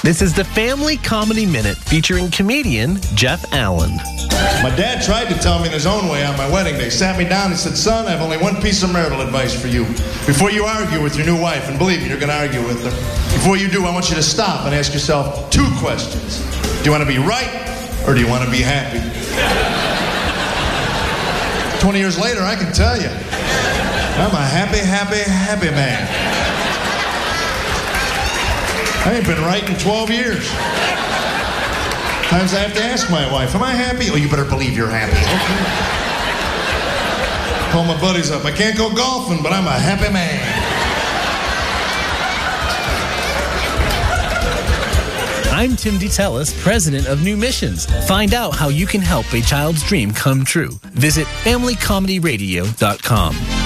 This is the Family Comedy Minute featuring comedian Jeff Allen. My dad tried to tell me in his own way on my wedding day. Sat me down and said, son, I have only one piece of marital advice for you. Before you argue with your new wife, and believe me, you're going to argue with her. Before you do, I want you to stop and ask yourself two questions. Do you want to be right or do you want to be happy? 20 years later, I can tell you, I'm a happy, happy, happy man. I ain't been right in 12 years. Times I have to ask my wife, am I happy? Oh, you better believe you're happy. Okay. Call my buddies up. I can't go golfing, but I'm a happy man. I'm Tim DeTellis, president of New Missions. Find out how you can help a child's dream come true. Visit FamilyComedyRadio.com.